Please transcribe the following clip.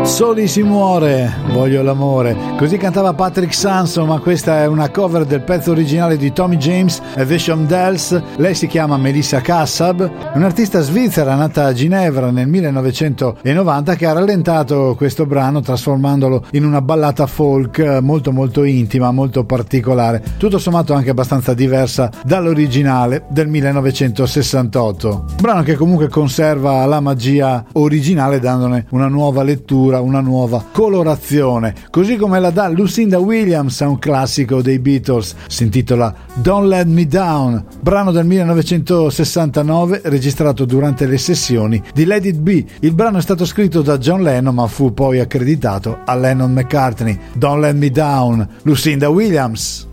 Soli si muore, voglio l'amore. Così cantava Patrick Sanson, ma questa è una cover del pezzo originale di Tommy James e The Shondells. Lei si chiama Melissa Kassab, un'artista svizzera nata a Ginevra nel 1990 che ha rallentato questo brano trasformandolo in una ballata folk molto molto intima, molto particolare, tutto sommato anche abbastanza diversa dall'originale del 1968. Brano che comunque conserva la magia originale dandone una nuova lettura, una nuova colorazione, così come la dà Lucinda Williams a un classico dei Beatles, si intitola Don't Let Me Down, brano del 1969 registrato durante le sessioni di Let It Be. Il brano è stato scritto da John Lennon ma fu poi accreditato a Lennon-McCartney. Don't Let Me Down, Lucinda Williams.